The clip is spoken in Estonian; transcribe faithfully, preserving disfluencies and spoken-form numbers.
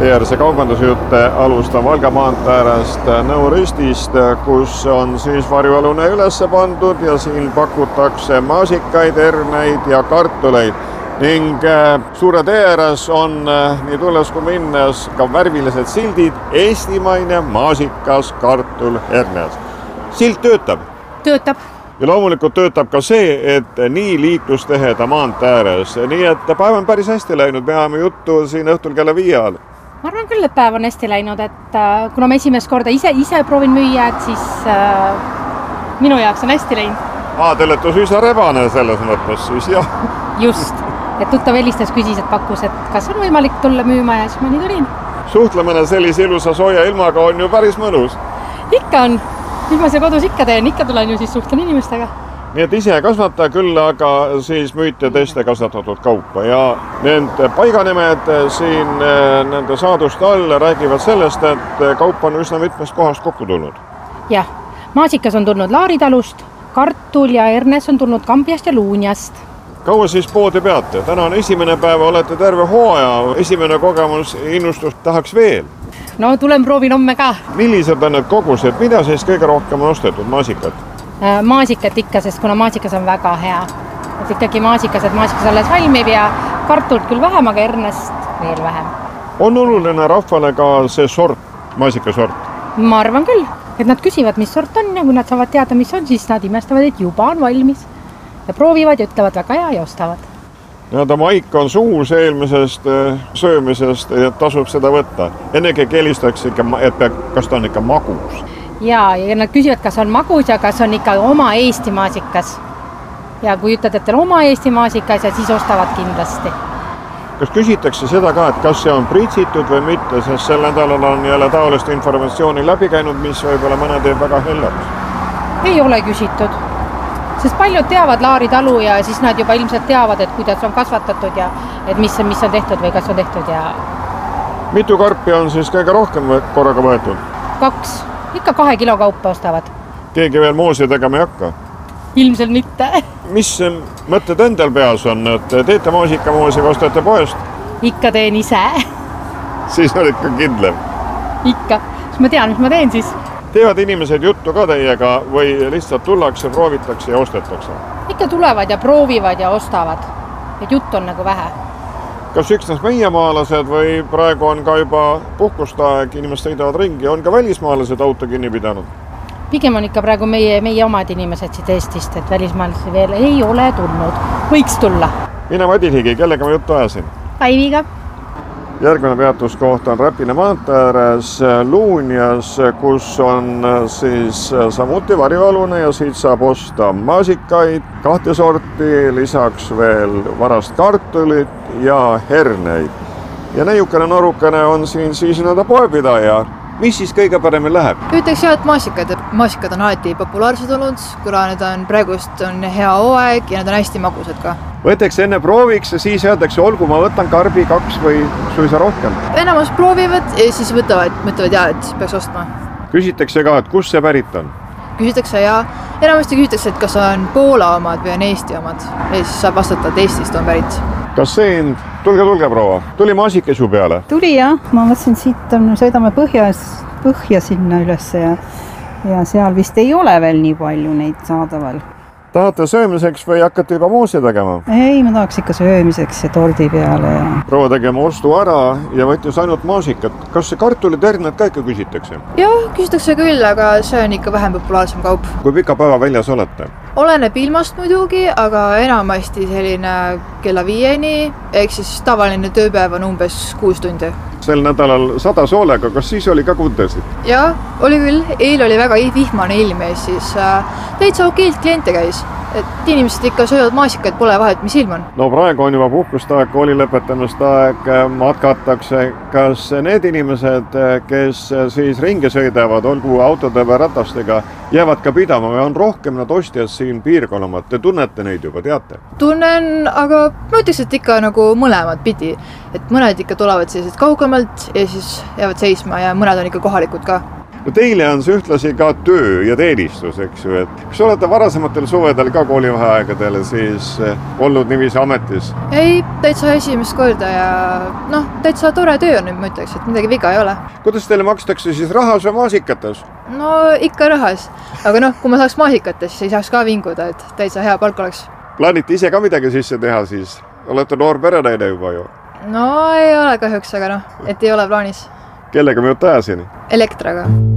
Teerse kaubandusjutte alustan Valga maantee äärest Nõu ristist, kus on siis varjualune üles pandud ja siin pakutakse maasikaid, herneid ja kartuleid. Ning suure tee ääres on nii tulles kui minnes ka värvilised sildid eestimaine maasikas, kartul, hernes. Silt töötab. Töötab. Ja loomulikult töötab ka see, et nii liiklusteheda maantee ääres. Nii et päev on päris hästi läinud. Me ajame juttu siin õhtul kella viie all. Ma arvan küll, et päev on hästi läinud, et kuna ma esimest korda ise, ise proovin müüa, et siis äh, minu jaoks on hästi läinud. Aa, te olete suisa rebane selles mõttes siis, jah. Just. Et tuttav helistas küsis, et pakkus, et kas on võimalik tulla müüma ja siis ma nii tulin. Suhtlemine sellise ilusa sooja ilmaga on ju päris mõnus. Ikka on. Mis ma see kodus ikka teen, ikka tulen ju siis suhtlen inimestega. Nii et ise kasvata küll, aga siis müüte teiste kasvatatud kaupa ja nende paiganimed siin nende saaduste all räägivad sellest, et kaup on üsna mitmest kohast kokku tulnud. Jah, maasikas on tulnud Laaritalust, kartul ja hernes on tulnud Kambiast ja Luunjast. Kaua siis poodi peate? Täna on esimene päev, olete terve hooaja, esimene kogemus, innustus tahaks veel. No tulen proovin homme ka. Millised on need kogused? Mida siis kõige rohkem on ostetud? Maasikat? Maasikat ikka, sest kuna maasikas on väga hea. Et ikkagi maasikas, et maasikas alles valmib ja kartult küll vähem, aga hernest veel vähem. On oluline rahvale ka see sort, maasikasort? Ma arvan küll, et nad küsivad, mis sort on ja kui nad saavad teada, mis on, siis nad imestavad, et juba on valmis. Ja proovivad ja ütlevad väga hea ja ostavad. Nii-öelda maik on suus eelmisest söömisest ja tasub seda võtta. Ennegi helistaks ikka, et kas ta on ikka magus. Ja, ja nad küsivad, kas on magus ja kas on ikka oma Eesti maasikas. Ja kui ütled, et on oma Eesti maasikas ja siis ostavad kindlasti. Kas küsitakse seda ka, et kas see on pritsitud või mitte, sest sel nädalal on jälle taolist informatsiooni läbi käinud, mis võib-olla mõne teeb väga hellaks? Ei ole küsitud. Sest paljud teavad Laari talu ja siis nad juba ilmselt teavad, et kuidas on kasvatatud ja et mis, mis on tehtud või kas on tehtud. Ja... Mitu karpi on siis kõige rohkem korraga võetud? Kaks. Ikka kahe kilo kaupa ostavad. Keegi veel moosi tegema ei hakka? Ilmselt mitte. Mis mõtted endal peas on, et teete maasikamoosi või ostate poest? Ikka teen ise. Siis on ikka kindlam? Ikka. Siis ma tean, mis ma teen siis. Teevad inimesed juttu ka teiega või lihtsalt tullakse, proovitakse ja ostetakse? Ikka tulevad ja proovivad ja ostavad. Et jutt on nagu vähe. Kas üksnes meie maalased või praegu on ka juba puhkustaeg, inimesed sõidavad ringi, on ka välismaalased auto kinni pidanud? Pigem on ikka praegu meie, meie omad inimesed siit Eestist, et välismaalasi veel ei ole tulnud. Võiks tulla. Mina Madilhigi, kellega ma juttu ajasin? Päiviga. Järgmine peatuskoht on Räpina maantee ääres Luunjas, kus on siis samuti varjualune ja siit saab osta maasikaid, kahte sorti, lisaks veel varast kartulit ja herneid. Ja näiukene norukene on siin siis nõnda poepidaja. Mis siis kõige paremini läheb? Ütleks jah, et maasikad, maasikad on alati populaarsed olnud, kuna need on praegust on hea hooaeg ja need on hästi magusad ka. Võtaks enne prooviks ja siis öeldakse, olgu ma võtan karbi kaks või suisa rohkem. Enamus proovivad ja siis võtavad, mõtlevad jah, et peaks ostma. Küsitakse ka, et kus see pärit on? Küsitakse ja enamasti küsitakse, et kas on Poola omad või on Eesti omad. Ja siis saab vastata, et Eestist on pärit. Kas siin, tulge, tulge proua, tuli maasikas ju peale? Tuli jah, ma mõtlesin, siit on, sõidame põhjas, põhja sinna üles ja, ja seal vist ei ole veel nii palju neid saadaval. Tahate söömiseks või hakkate juba moosi tegema? Ei, ma tahaks ikka söömiseks ja tordi peale. Ja... Proua tegema ostu ära ja võttis ainult maasikat. Kas see kartulid herned ka ikka küsitakse? Jah, küsitakse küll, aga see on ikka vähem populaarsem kaup. Kui pika päeva väljas olete? Oleneb ilmast muidugi, aga enamasti selline kella viieni, ehk siis tavaline tööpäev on umbes kuus tundi. Sel nädalal sada soolega, kas siis oli ka kundesid? Jah, oli küll. Eil oli väga vihmane ilm ja siis äh, täitsa okeilt kliente käis. Et inimesed ikka söövad maasikaid, pole vahet, mis ilm on. No praegu on juba puhkustaeg, kooli lõpetamist aeg, matkatakse. Kas need inimesed, kes siis ringi sõidavad, olgu autode või ratastega, jäävad ka pidama või on rohkem nad ostjad siin piirkonnamad? Te tunnete neid juba, teate? Tunnen, aga ma ütleks, et ikka nagu mõlemad pidi. Et mõned ikka tulevad sellised kaugemalt ja siis jäävad seisma ja mõned on ikka kohalikud ka. no teile on see ühtlasi ka töö ja teenistus, eks ju, et kas olete varasematel suvedel ka koolivaheaegadel siis olnud niiviisi ametis? Ei, täitsa esimest korda ja noh, täitsa tore töö on nüüd, ma ütleks, et midagi viga ei ole. Kuidas teile makstakse siis rahas või maasikates? No ikka rahas, aga noh, kui ma saaks maasikates, siis ei saaks ka vinguda, et täitsa hea palk oleks. Plaanite ise ka midagi sisse teha siis? Olete noor perenaine juba ju? No ei ole kahjuks, aga noh, et ei ole plaanis. Kellega me jõud ajasin? Elektraga.